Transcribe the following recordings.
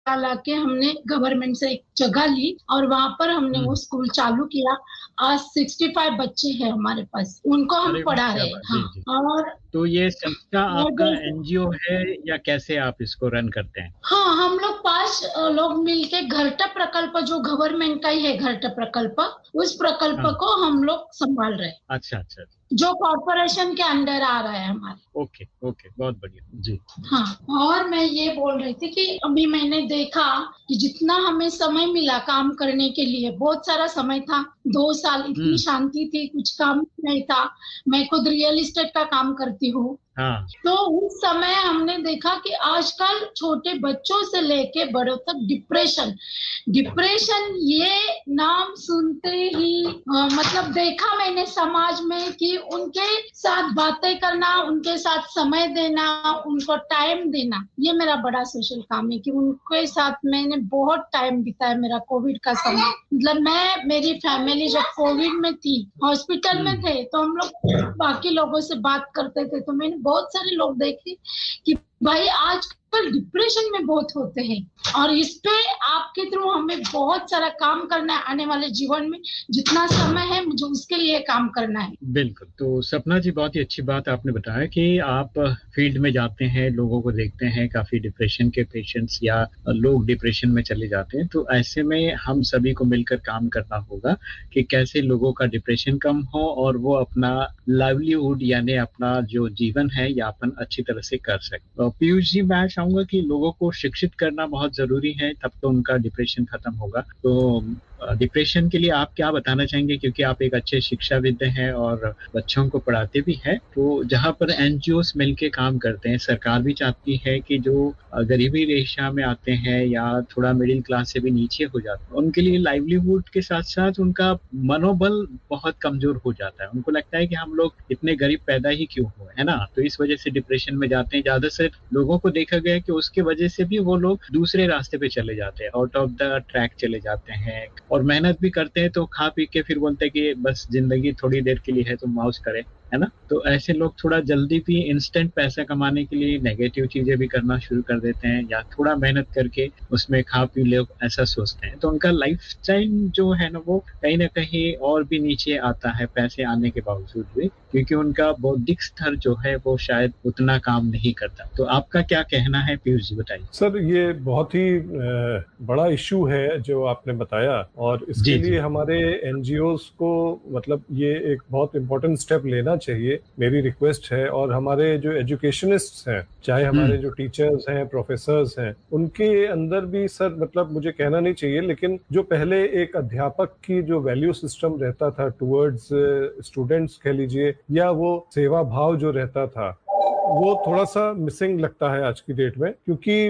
लाके हमने गवर्नमेंट से एक जगह ली और वहां पर हमने वो स्कूल चालू किया। आज 65 बच्चे हैं हमारे पास, उनको हम अरे वाह, पढ़ा क्या रहे हैं। बात, जी जी। हाँ, और तो ये संस्था और आपका एनजीओ है या कैसे आप इसको रन करते हैं? हाँ, हम लोग 5 लोग मिलके घरटा प्रकल्प, जो गवर्नमेंट का ही है घरटा प्रकल्प, उस प्रकल्प हाँ, को हम लोग संभाल रहे हैं, अच्छा अच्छा। जो कॉरपोरेशन के अंडर आ रहा है हमारे। ओके ओके, बहुत बढ़िया जी। हाँ, और मैं ये बोल रही थी कि अभी मैंने देखा कि जितना हमें समय मिला काम करने के लिए, बहुत सारा समय था, 2 साल इतनी हम्म। शांति थी, कुछ काम नहीं था। मैं खुद रियल एस्टेट का काम करती हूँ। हाँ। तो उस समय हमने देखा कि आजकल छोटे बच्चों से लेके बड़ों तक डिप्रेशन, डिप्रेशन ये नाम सुनते ही मतलब देखा मैंने समाज में कि उनके साथ बातें करना, उनके साथ समय देना, उनको टाइम देना, ये मेरा बड़ा सोशल काम है कि उनके साथ मैंने बहुत टाइम बिताया। मेरा कोविड का समय, मतलब मैं, मेरी फैमिली जब कोविड में थी, हॉस्पिटल में हम्म। थे, तो हम लोग बाकी लोगों से बात करते थे, तो मैंने बहुत सारे लोग देखे कि भाई आजकल डिप्रेशन में बहुत होते हैं, और इस पे आपके थ्रू हमें बहुत सारा काम करना है आने वाले जीवन में। जितना समय है मुझे उसके लिए काम करना है। बिल्कुल। तो सपना जी, बहुत ही अच्छी बात आपने बताया कि आप फील्ड में जाते हैं, लोगों को देखते हैं, काफी डिप्रेशन के पेशेंट्स या लोग डिप्रेशन में चले जाते हैं। तो ऐसे में हम सभी को मिलकर काम करना होगा कि कैसे लोगों का डिप्रेशन कम हो और वो अपना लाइवलीहुड यानी अपना जो जीवन है यापन अच्छी तरह से कर सके। तो पीयूष जी, मैं चाहूंगा कि लोगों को शिक्षित करना बहुत जरूरी है, तब तो उनका डिप्रेशन खत्म होगा। तो डिप्रेशन के लिए आप क्या बताना चाहेंगे, क्योंकि आप एक अच्छे शिक्षाविद हैं और बच्चों को पढ़ाते भी हैं। तो जहाँ पर एनजीओस मिलके काम करते हैं, सरकार भी चाहती है कि जो गरीबी रेखा में आते हैं या थोड़ा मिडिल क्लास से भी नीचे हो जाते हैं, उनके लिए लाइवलीहुड के साथ साथ उनका मनोबल बहुत कमजोर हो जाता है। उनको लगता है कि हम लोग इतने गरीब पैदा ही क्यों हुए, है ना। तो इस वजह से डिप्रेशन में जाते हैं। ज्यादा से लोगों को देखा गया है कि उसके वजह से भी वो लोग दूसरे रास्ते पे चले जाते हैं, आउट ऑफ द ट्रैक चले जाते हैं, और मेहनत भी करते हैं तो खा पी के फिर बोलते हैं कि बस जिंदगी थोड़ी देर के लिए है तो मौज करें, है ना। तो ऐसे लोग थोड़ा जल्दी भी इंस्टेंट पैसा कमाने के लिए नेगेटिव चीजें भी करना शुरू कर देते हैं, या थोड़ा मेहनत करके उसमें खा पी ले, ऐसा सोचते हैं। तो उनका लाइफ स्टाइल जो है ना, वो कहीं ना कहीं और भी नीचे आता है पैसे आने के बावजूद भी, क्योंकि उनका बौद्धिक स्तर जो है वो शायद उतना काम नहीं करता। तो आपका क्या कहना है पीयूष जी, बताइए। सर, ये बहुत ही बड़ा इश्यू है जो आपने बताया, और इसके जी जी। लिए हमारे एनजीओज को मतलब ये एक बहुत इम्पोर्टेंट स्टेप लेना चाहिए, मेरी रिक्वेस्ट है। और हमारे जो एजुकेशनिस्ट्स हैं, चाहे हमारे जो टीचर्स हैं, प्रोफेसर्स हैं, उनके अंदर भी सर मतलब मुझे कहना नहीं चाहिए, लेकिन जो पहले एक अध्यापक की जो वैल्यू सिस्टम रहता था टुवर्ड्स स्टूडेंट्स कह लीजिए, या वो सेवा भाव जो रहता था, वो थोड़ा सा मिसिंग लगता है आज की डेट में, क्योंकि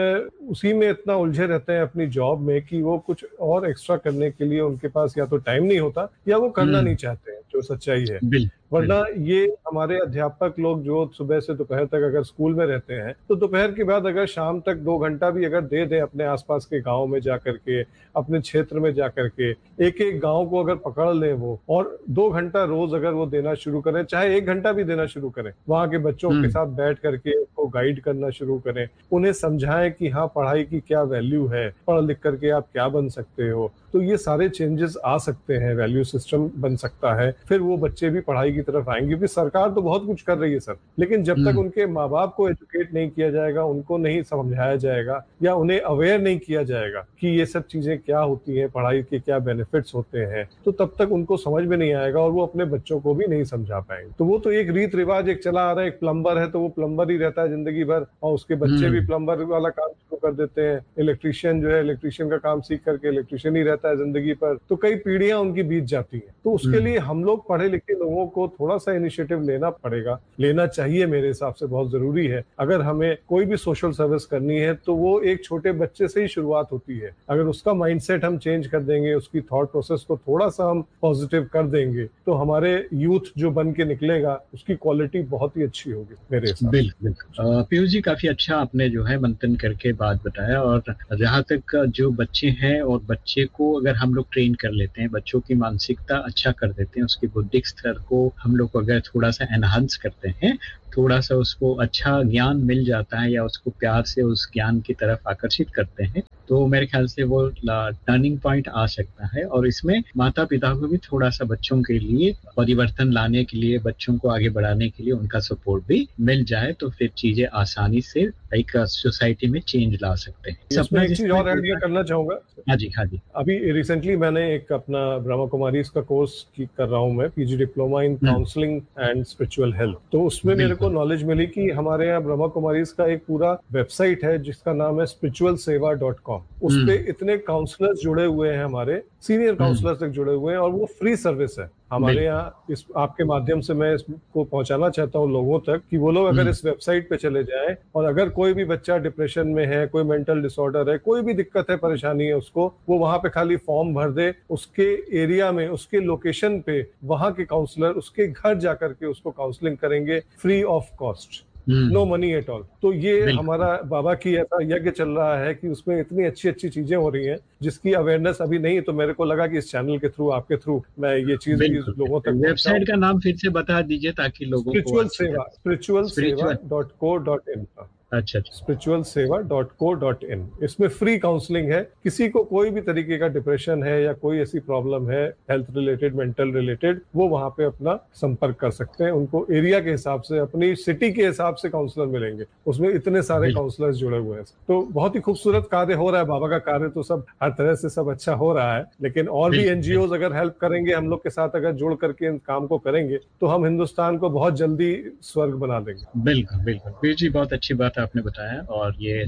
उसी में इतना उलझे रहते हैं अपनी जॉब में कि वो कुछ और एक्स्ट्रा करने के लिए उनके पास या तो टाइम नहीं होता या वो करना नहीं चाहते हैं, जो सच्चाई है। वरना ये हमारे अध्यापक लोग जो सुबह से दोपहर तक अगर स्कूल में रहते हैं, तो दोपहर के बाद अगर शाम तक 2 घंटा भी अगर दे दें अपने आसपास के गांव में जाकर के, अपने क्षेत्र में जाकर के, एक एक गांव को अगर पकड़ लें वो, और 2 घंटा रोज अगर वो देना शुरू करें, चाहे 1 घंटा भी देना शुरू करें, वहां के बच्चों के साथ बैठ करके उनको गाइड करना शुरू करें, उन्हें समझाएं कि हाँ, पढ़ाई की क्या वैल्यू है, पढ़ लिख करके आप क्या बन सकते हो, तो ये सारे चेंजेस आ सकते हैं, वैल्यू सिस्टम बन सकता है, फिर वो बच्चे भी पढ़ाई की तरफ आएंगे। क्योंकि सरकार तो बहुत कुछ कर रही है सर, लेकिन जब तक उनके माँ बाप को एजुकेट नहीं किया जाएगा, उनको नहीं समझाया जाएगा या उन्हें अवेयर नहीं किया जाएगा कि ये सब चीजें क्या होती हैं, पढ़ाई के क्या बेनिफिट्स होते हैं, तो तब तक उनको समझ में नहीं आएगा और वो अपने बच्चों को भी नहीं समझा पाएंगे। तो वो तो एक रीत रिवाज एक चला आ रहा है, एक प्लम्बर है तो वो प्लम्बर ही रहता है जिंदगी भर, और उसके बच्चे भी प्लम्बर वाला काम शुरू कर देते हैं। इलेक्ट्रीशियन जो है, इलेक्ट्रीशियन का काम सीख करके इलेक्ट्रीशियन ही रहता है जिंदगी पर, तो कई पीढ़ियां उनकी बीत जाती हैं। तो उसके लिए हम लोग पढ़े लिखे लोगों को थोड़ा सा इनिशिएटिव लेना पड़ेगा, लेना चाहिए, मेरे हिसाब से बहुत जरूरी है। अगर हमें कोई भी सोशल सर्विस करनी है तो वो एक छोटे बच्चे से ही शुरुआत होती है। अगर उसका माइंडसेट हम चेंज कर देंगे, उसकी थॉट प्रोसेस को थोड़ा सा हम पॉजिटिव कर देंगे, तो हमारे यूथ जो बन के निकलेगा उसकी क्वालिटी बहुत ही अच्छी होगी मेरे हिसाब से। बिल्कुल। पीयूष जी, काफी अच्छा आपने जो है मंथन करके बात बताया। और जहाँ तक जो बच्चे हैं, और बच्चे को अगर हम लोग ट्रेन कर लेते हैं, बच्चों की मानसिकता अच्छा कर देते हैं, उसके बौद्धिक स्तर को हम लोग अगर थोड़ा सा एनहांस करते हैं, थोड़ा सा उसको अच्छा ज्ञान मिल जाता है या उसको प्यार से उस ज्ञान की तरफ आकर्षित करते हैं, तो मेरे ख्याल से वो टर्निंग पॉइंट आ सकता है। और इसमें माता पिता को भी थोड़ा सा बच्चों के लिए परिवर्तन लाने के लिए, बच्चों को आगे बढ़ाने के लिए उनका सपोर्ट भी मिल जाए, तो फिर चीजें आसानी से एक सोसाइटी में चेंज ला सकते हैं। इसमें एक चीज और ऐड करना चाहूंगा। हाँ जी, हाँ जी। अभी रिसेंटली मैंने एक अपना ब्रह्मा कुमारी का कोर्स कर रहा हूँ मैं, PG diploma in counselling and spiritual health. तो उसमें मेरे को नॉलेज मिली कि हमारे यहाँ ब्रह्मा कुमारी का एक पूरा वेबसाइट है जिसका नाम है spiritualseva.com। उस पे इतने काउंसलर्स जुड़े हुए हैं, हमारे सीनियर काउंसलर्स तक जुड़े हुए हैं, और वो फ्री सर्विस है हमारे यहाँ। इस आपके माध्यम से मैं इसको पहुंचाना चाहता हूँ लोगों तक कि वो लोग अगर इस वेबसाइट पे चले जाएं, और अगर कोई भी बच्चा डिप्रेशन में है, कोई मेंटल डिसऑर्डर है, कोई भी दिक्कत है, परेशानी है उसको, वो वहां पे खाली फॉर्म भर दे, उसके एरिया में, उसके लोकेशन पे वहां के काउंसलर उसके घर जाकर के उसको काउंसलिंग करेंगे free of cost, no money at all. तो ये हमारा बाबा की ऐसा यज्ञ चल रहा है कि उसमें इतनी अच्छी अच्छी चीजें हो रही हैं जिसकी अवेयरनेस अभी नहीं। तो मेरे को लगा कि इस चैनल के थ्रू, आपके थ्रू मैं ये चीज लोगों तक। वेबसाइट का नाम फिर से बता दीजिए ताकि लोगों को। spiritualseva.co.in। अच्छा, spiritualseva.co.in। इसमें फ्री काउंसलिंग है। किसी को कोई भी तरीके का डिप्रेशन है या कोई ऐसी प्रॉब्लम है हेल्थ रिलेटेड, मेंटल रिलेटेड, वो वहां पे अपना संपर्क कर सकते हैं। उनको एरिया के हिसाब से, अपनी सिटी के हिसाब से काउंसलर मिलेंगे। उसमें इतने सारे काउंसलर्स जुड़े हुए हैं। तो बहुत ही खूबसूरत कार्य हो रहा है। बाबा का कार्य तो सब हर तरह से सब अच्छा हो रहा है, लेकिन और भी एनजीओ अगर हेल्प करेंगे, हम लोग के साथ अगर जुड़ करके इन काम को करेंगे, तो हम हिंदुस्तान को बहुत जल्दी स्वर्ग बना देंगे। बिल्कुल बिल्कुल वीर जी, बहुत अच्छी बात आपने बताया। और ये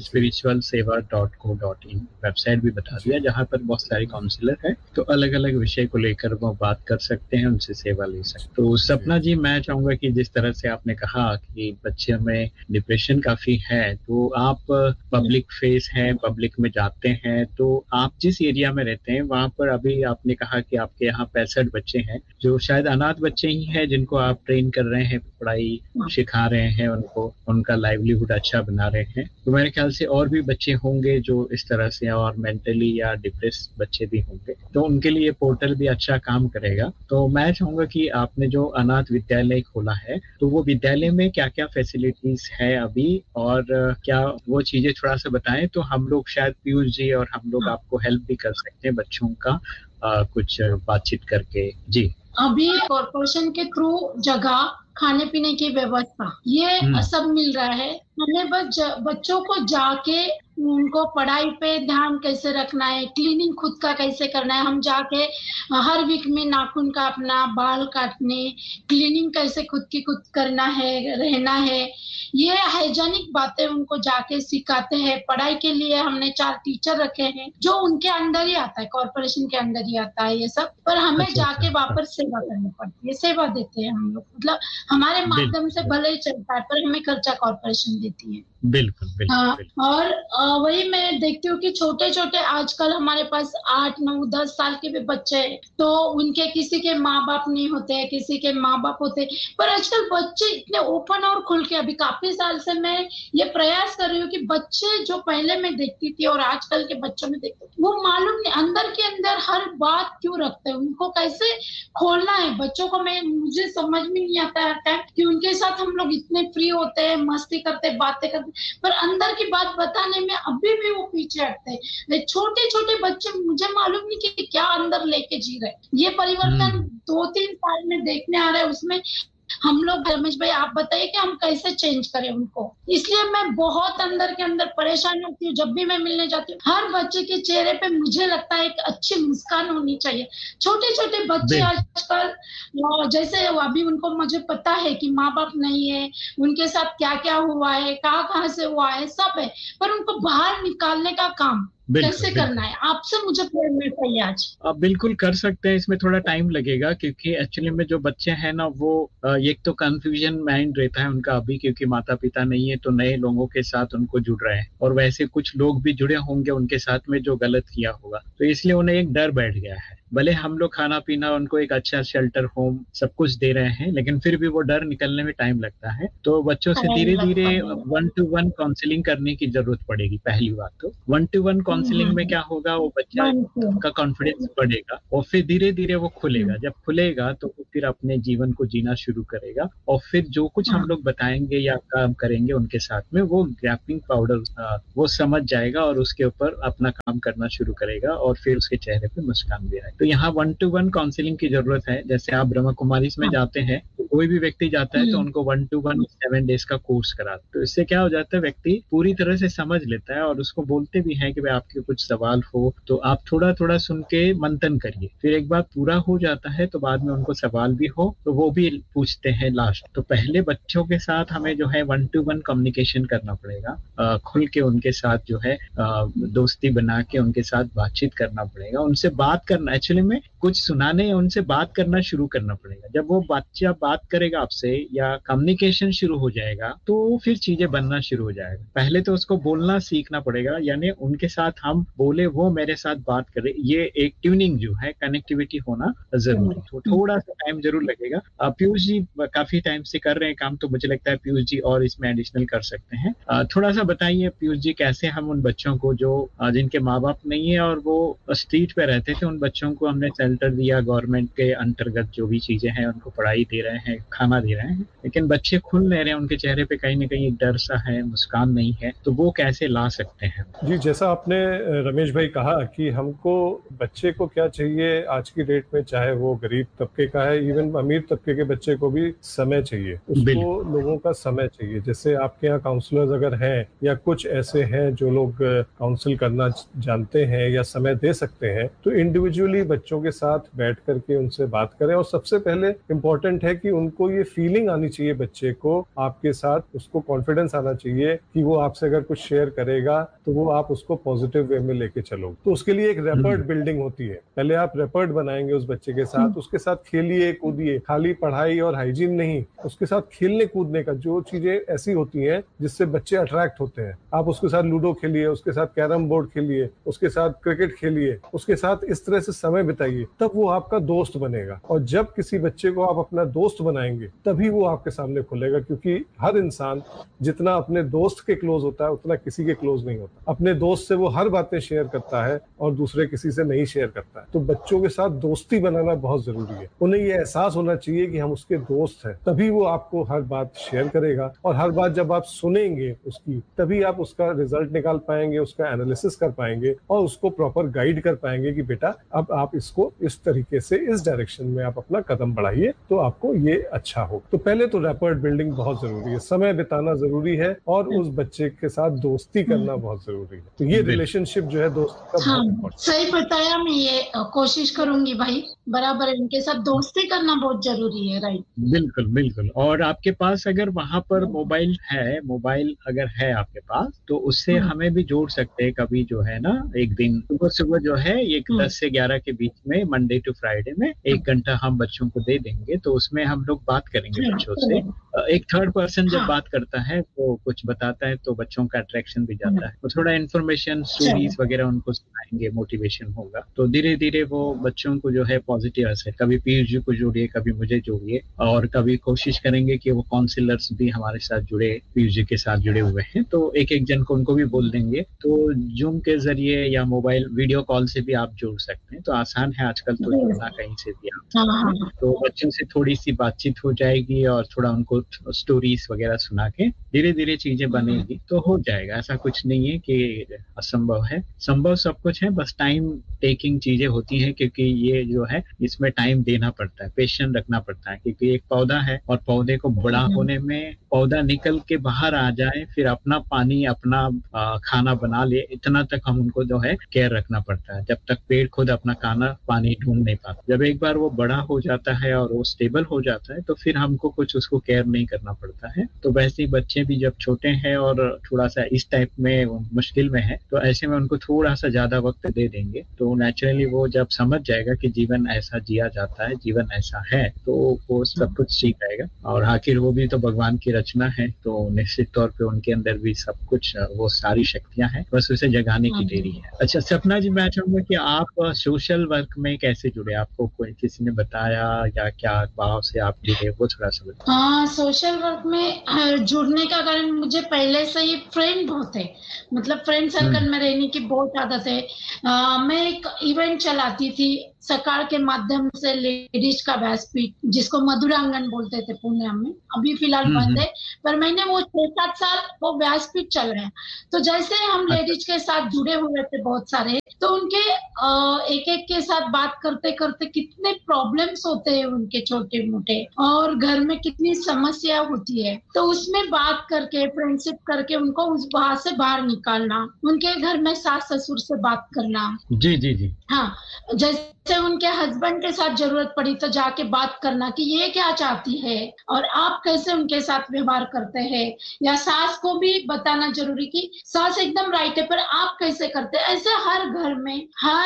spiritualseva.co.in वेबसाइट भी बता दिया, जहाँ पर बहुत सारे काउंसलर हैं, तो अलग अलग विषय को लेकर वो बात कर सकते हैं, उनसे सेवा ले सकते हैं। तो सपना जी, मैं चाहूंगा कि जिस तरह से आपने कहा कि बच्चे में डिप्रेशन काफी है, तो आप पब्लिक फेस हैं, पब्लिक में जाते हैं, तो आप जिस एरिया में रहते हैं वहां पर, अभी आपने कहा कि आपके यहाँ 65 बच्चे हैं जो शायद अनाथ बच्चे ही हैं, जिनको आप ट्रेन कर रहे हैं, पढ़ाई सिखा रहे हैं, उनको उनका लाइवलीहुड अच्छा बना रहे हैं। तो मेरे ख्याल से और भी बच्चे होंगे जो इस तरह से, और मेंटली या डिप्रेस बच्चे भी होंगे, तो उनके लिए पोर्टल भी अच्छा काम करेगा। तो मैं चाहूंगा कि आपने जो अनाथ विद्यालय खोला है, तो वो विद्यालय में क्या क्या फैसिलिटीज है अभी, और क्या वो चीजें थोड़ा सा बताएं, तो हम लोग शायद पीयूष जी और हम लोग आपको हेल्प भी कर सकते हैं बच्चों का कुछ बातचीत करके। जी, अभी कॉर्पोरेशन के थ्रू जगह, खाने पीने की व्यवस्था, ये सब मिल रहा है। हमें बस बच्चों को जाके उनको पढ़ाई पे ध्यान कैसे रखना है, क्लीनिंग खुद का कैसे करना है, हम जाके हर वीक में नाखून का अपना बाल काटने, क्लीनिंग कैसे खुद की खुद करना है, रहना है, ये हाइजेनिक बातें उनको जाके सिखाते हैं। पढ़ाई के लिए हमने 4 टीचर रखे हैं जो उनके अंदर ही आता है, कॉर्पोरेशन के अंदर ही आता है ये सब, पर हमें जाके वापस सेवा करनी पड़ती है। सेवा देते हैं हम लोग, मतलब हमारे माध्यम से भले ही चलता है, पर हमें खर्चा कॉर्पोरेशन देती है। बिल्कुल बिल्कुल। और वही मैं देखती हूँ कि छोटे छोटे आजकल हमारे पास 8, 9, 10 साल के भी बच्चे हैं, तो उनके किसी के माँ बाप नहीं होते, किसी के माँ बाप होते, पर आजकल बच्चे इतने ओपन और खुल के, अभी काफी साल से मैं ये प्रयास कर रही हूँ कि बच्चे जो पहले मैं देखती थी और आजकल के बच्चों में देखती हूँ, वो मालूम नहीं अंदर के अंदर हर बात क्यों रखते हैं, उनको कैसे खोलना है बच्चों को। मुझे समझ में नहीं आता है कि उनके साथ हम लोग इतने फ्री होते हैं, मस्ती करते, बातें करते, पर अंदर की बात बताने में अभी भी वो पीछे हटते हैं। छोटे छोटे बच्चे, मुझे मालूम नहीं कि क्या अंदर लेके जी रहे। ये परिवर्तन 2-3 साल में देखने आ रहा है। उसमें हम लोग, रमेश भाई आप बताइए कि हम कैसे चेंज करें उनको। इसलिए मैं बहुत अंदर के अंदर परेशान होती हूँ जब भी मैं मिलने जाती हूँ। हर बच्चे के चेहरे पे मुझे लगता है एक अच्छी मुस्कान होनी चाहिए। छोटे छोटे बच्चे आजकल, जैसे अभी उनको, मुझे पता है कि माँ बाप नहीं है, उनके साथ क्या क्या हुआ है, कहाँ से हुआ है, सब है, पर उनको बाहर निकालने का काम कैसे करना है, आपसे मुझे प्रेरणा चाहिए आज। आप बिल्कुल कर सकते हैं, इसमें थोड़ा टाइम लगेगा, क्योंकि एक्चुअली में जो बच्चे हैं ना, वो एक तो कंफ्यूजन माइंड रहता है उनका अभी, क्योंकि माता पिता नहीं है, तो नए लोगों के साथ उनको जुड़ रहे हैं, और वैसे कुछ लोग भी जुड़े होंगे उनके साथ में जो गलत किया होगा, तो इसलिए उन्हें एक डर बैठ गया है। भले हम लोग खाना पीना उनको एक अच्छा शेल्टर होम सब कुछ दे रहे हैं, लेकिन फिर भी वो डर निकलने में टाइम लगता है। तो बच्चों से धीरे धीरे 1-to-1 काउंसलिंग करने की जरूरत पड़ेगी। पहली बात तो 1-to-1 काउंसलिंग में क्या होगा, वो बच्चा का कॉन्फिडेंस बढ़ेगा और फिर धीरे धीरे वो खुलेगा। जब खुलेगा तो वो फिर अपने जीवन को जीना शुरू करेगा और फिर जो कुछ हम लोग बताएंगे या काम करेंगे उनके साथ में, वो ग्रैपलिंग पाउडर वो समझ जाएगा और उसके ऊपर अपना काम करना शुरू करेगा और फिर उसके चेहरे पे मुस्कान भी आएगी। तो यहाँ 1-to-1 काउंसलिंग की जरूरत है। जैसे आप ब्रह्मा कुमारीज में जाते हैं, तो कोई भी व्यक्ति जाता है तो उनको 1-to-1 7 डेज का कोर्स कराते। तो इससे क्या हो जाता है, व्यक्ति पूरी तरह से समझ लेता है और उसको बोलते भी हैं कि भाई आपके कुछ सवाल हो तो आप थोड़ा थोड़ा सुन के मंथन करिए। फिर एक बार पूरा हो जाता है तो बाद में उनको सवाल भी हो तो वो भी पूछते हैं लास्ट। तो पहले बच्चों के साथ हमें जो है 1-to-1 कम्युनिकेशन करना पड़ेगा, खुल के उनके साथ जो है दोस्ती बना के उनके साथ बातचीत करना पड़ेगा। उनसे बात करना, एक्चुअली में कुछ सुनाने या उनसे बात करना शुरू करना पड़ेगा। जब वो बच्चा बात करेगा आपसे या कम्युनिकेशन शुरू हो जाएगा तो फिर चीजें बनना शुरू हो जाएगा। पहले तो उसको बोलना सीखना पड़ेगा, यानी उनके साथ हम बोले, वो मेरे साथ बात करे। ये एक ट्यूनिंग जो है, कनेक्टिविटी होना जरूरी। तो थोड़ा सा टाइम जरूर लगेगा। पीयूष जी काफी टाइम से कर रहे हैं काम, तो मुझे लगता है पीयूष जी और इसमें एडिशनल कर सकते हैं। थोड़ा सा बताइए पीयूष जी, कैसे हम उन बच्चों को जो जिनके माँ बाप नहीं है और वो स्ट्रीट पे रहते थे, उन बच्चों को हमने शेल्टर दिया, गवर्नमेंट के अंतर्गत जो भी चीजें हैं उनको पढ़ाई दे रहे हैं, खाना दे रहे हैं, लेकिन बच्चे खुल नहीं रहे, उनके चेहरे पे कहीं ना कहीं एक डर सा है, मुस्कान नहीं है, तो वो कैसे ला सकते हैं? जी, जैसा आपने रमेश भाई कहा कि हमको बच्चे को क्या चाहिए आज की डेट में, चाहे वो गरीब तबके का है, इवन अमीर तबके के बच्चे को भी समय चाहिए, उसको लोगों का समय चाहिए। जैसे आपके यहाँ काउंसलर्स अगर हैं या कुछ ऐसे हैं जो लोग काउंसिल करना जानते हैं या समय दे सकते हैं, तो इंडिविजुअली बच्चों के साथ बैठ करके उनसे बात करें। और सबसे पहले इम्पोर्टेंट है कि उनको ये फीलिंग आनी चाहिए बच्चे को आपके साथ, उसको कॉन्फिडेंस आना चाहिए कि वो आपसे अगर कुछ शेयर करेगा तो वो आप उसको पॉजिटिव वे में लेके चलो। तो उसके लिए एक रेपर्ड बिल्डिंग होती है। पहले आप रेपर्ड बनाएंगे उस बच्चे के साथ, उसके साथ खेलिए कूदिए, खाली पढ़ाई और हाइजीन नहीं, उसके साथ खेलने कूदने का, जो चीजें ऐसी होती हैं जिससे बच्चे अट्रैक्ट होते हैं, आप उसके साथ लूडो खेलिए, उसके साथ कैरम बोर्ड खेलिए, उसके साथ क्रिकेट खेलिए, उसके साथ इस तरह से समय बिताइए, तब वो आपका दोस्त बनेगा। और जब किसी बच्चे को आप अपना दोस्त बनाएंगे तभी वो आपके सामने खुलेगा, क्योंकि हर इंसान जितना अपने दोस्त के क्लोज होता है उतना किसी के क्लोज नहीं होता। अपने दोस्त से वो हर बातें शेयर करता है और दूसरे किसी से नहीं शेयर करता है। तो बच्चों के साथ दोस्ती बनाना बहुत जरूरी है। उन्हें ये एहसास होना चाहिए कि हम उसके दोस्त हैं, तभी वो आपको हर बात शेयर करेगा। और हर बात जब आप सुनेंगे उसकी, तभी आप उसका रिजल्ट निकाल पाएंगे, उसका एनालिसिस कर पाएंगे और उसको प्रॉपर गाइड कर पाएंगे कि बेटा अब आप इसको इस तरीके से, इस डायरेक्शन में आप अपना कदम बढ़ाइए तो आपको ये अच्छा हो। तो पहले तो रैपर्ड बिल्डिंग बहुत जरूरी है, समय बिताना जरूरी है और उस बच्चे के साथ दोस्ती करना बहुत जरूरी है। तो ये रिलेशनशिप जो है दोस्ती का बहुत इम्पोर्टेंट। सही बताया, मैं ये कोशिश करूंगी भाई, बराबर इनके साथ दोस्ती करना बहुत जरूरी है। राइट, बिल्कुल बिल्कुल। और आपके पास अगर वहां पर मोबाइल है, मोबाइल अगर है आपके पास, तो उससे हमें भी जोड़ सकते हैं कभी, जो है ना, एक दिन सुबह सुबह जो है, एक 10 से 11 के बीच में, मंडे टू फ्राइडे में 1 घंटा हम बच्चों को दे देंगे। तो उसमें हम लोग बात करेंगे बच्चों से। एक थर्ड पर्सन जब बात करता है तो कुछ बताता है तो बच्चों का अट्रैक्शन भी जाता है। तो थोड़ा इन्फॉर्मेशन, स्टोरीज वगैरह उनको सुनाएंगे, मोटिवेशन होगा। तो धीरे धीरे वो बच्चों को जो है पॉजिटिव असर, कभी पीयूष जी को जोड़िए, कभी मुझे जोड़िए, और कभी कोशिश करेंगे कि वो काउंसलर्स भी हमारे साथ जुड़े, पीयूष जी के साथ जुड़े हुए हैं, तो एक एक जन को उनको भी बोल देंगे। तो जूम के जरिए या मोबाइल वीडियो कॉल से भी आप जुड़ सकते हैं। तो आसान है आजकल तो जुड़ना कहीं से भी आप। तो बच्चों से थोड़ी सी बातचीत हो जाएगी और थोड़ा उनको स्टोरीज वगैरह सुना के धीरे धीरे चीजें बनेगी तो हो जाएगा। ऐसा कुछ नहीं है कि असंभव है, संभव सब कुछ है, बस टाइम टेकिंग चीजें होती हैं, क्योंकि ये जो है इसमें टाइम देना पड़ता है, पेशेंस रखना पड़ता है, क्योंकि एक पौधा है और पौधे को बड़ा होने में, पौधा निकल के बाहर आ जाए, फिर अपना पानी, अपना खाना बना ले, इतना तक हम उनको जो है केयर रखना पड़ता है। जब तक पेड़ खुद अपना खाना पानी ढूंढ नहीं पाता, जब एक बार वो बड़ा हो जाता है और वो स्टेबल हो जाता है तो फिर हमको कुछ उसको केयर नहीं करना पड़ता है। तो वैसे ही बच्चे भी जब छोटे हैं और थोड़ा सा इस टाइप में मुश्किल में है, तो ऐसे में उनको थोड़ा सा ज्यादा वक्त दे देंगे तो नेचुरली वो जब समझ जाएगा कि जीवन ऐसा जिया जाता है, जीवन ऐसा है, तो वो सब कुछ सीख जाएगा। और आखिर वो भी तो भगवान की रचना है, तो निश्चित तौर पे उनके अंदर भी सब कुछ वो सारी शक्तियां हैं, बस उसे जगाने की देरी है। अच्छा सपना जी, मैं चाहूंगा कि आप सोशल वर्क में कैसे जुड़े? आपको कोई किसी ने बताया या क्या भाव से आप जुड़े, वो थोड़ा सा बताइए। हाँ, सोशल वर्क में जुड़ने का कारण मुझे पहले से ही फ्रेंड बहुत है, मतलब फ्रेंड सर्कल में रहने की बहुत आदत है। मैं एक इवेंट चलाती थी सरकार के माध्यम से, लेडीज का व्यासपीठ, जिसको मधुरांगन बोलते थे पुणे में, अभी फिलहाल बंद है, पर मैंने वो 6-7 साल वो व्यासपीठ चल रहा है। तो जैसे हम लेडीज के साथ जुड़े हुए थे बहुत सारे, तो उनके एक एक के साथ बात करते करते कितने प्रॉब्लम्स होते हैं उनके छोटे मोटे, और घर में कितनी समस्या होती है, तो उसमें बात करके फ्रेंडशिप करके उनको उस वहां से बाहर निकालना, उनके घर में सास ससुर से बात करना। जी जी जी। हाँ, जैसे उनके हस्बैंड के साथ जरूरत पड़ी तो जाके बात करना कि ये क्या चाहती है और आप कैसे उनके साथ व्यवहार करते हैं, या सास को भी बताना जरूरी कि सास एकदम राइट है पर आप कैसे करते हैं। ऐसे हर घर में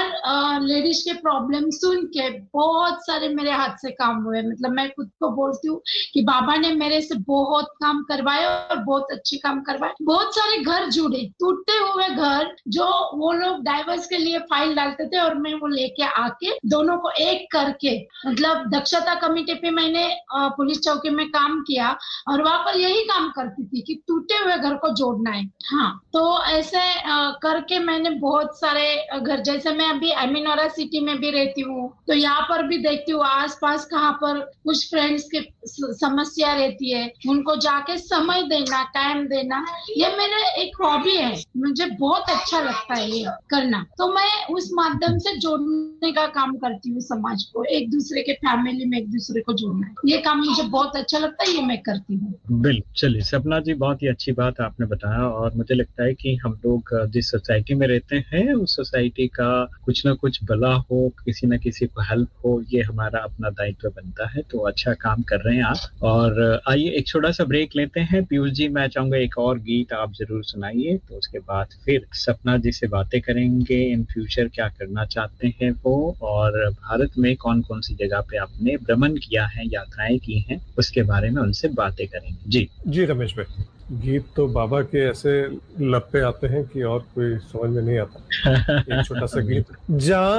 हर लेडीज के प्रॉब्लम सुन के बहुत सारे मेरे हाथ से काम हुए। मतलब मैं खुद को बोलती हूँ कि बाबा ने मेरे से बहुत काम करवाए और बहुत अच्छे काम करवाए। बहुत सारे घर जुड़े, टूटते हुए घर जो वो लोग डाइवर्स के लिए फाइल डालते थे और मैं वो लेके आके दोनों को एक करके, मतलब दक्षता कमेटी पे मैंने पुलिस चौकी में काम किया और वहां पर यही काम करती थी कि टूटे हुए घर को जोड़ना है। हाँ, तो ऐसे करके मैंने बहुत सारे घर, जैसे मैं अभी एमिनोरा सिटी में भी रहती हूँ, तो यहाँ पर भी देखती हूँ आस पास कहाँ पर कुछ फ्रेंड्स की समस्या रहती है, उनको जाके समय देना, टाइम देना, ये मेरा एक हॉबी है, मुझे बहुत अच्छा लगता है ये करना। तो मैं उस माध्यम से जोड़ने का काम करती हूँ समाज को, एक दूसरे के फैमिली में एक दूसरे को जोड़ना है, ये काम मुझे बहुत अच्छा लगता है, ये मैं करती हूँ। बिल्कुल। चलिए सपना जी, बहुत ही अच्छी बात आपने बताया, और मुझे लगता है कि हम लोग जिस सोसाइटी में रहते हैं उस सोसाइटी का कुछ ना कुछ भला हो, किसी न किसी को हेल्प हो, ये हमारा अपना दायित्व बनता है। तो अच्छा काम कर रहे हैं आप। और आइए एक छोटा सा ब्रेक लेते हैं। पीयूष जी, मैं चाहूंगा एक और गीत आप जरूर सुनाइए, तो उसके बाद फिर सपना जी से बातें करेंगे, इन फ्यूचर क्या करना चाहते हैं वो, और भारत में कौन कौन सी जगह पे आपने भ्रमण किया है, यात्राएं की हैं, उसके बारे में उनसे बातें करेंगे। जी जी रमेश भाई, गीत तो बाबा के ऐसे लब पे आते हैं कि और कोई समझ में नहीं आता। एक छोटा सा गीत, जा